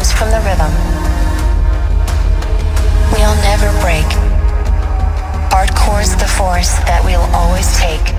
comes from the rhythm. We'll never break. Hardcore's the force that we'll always take.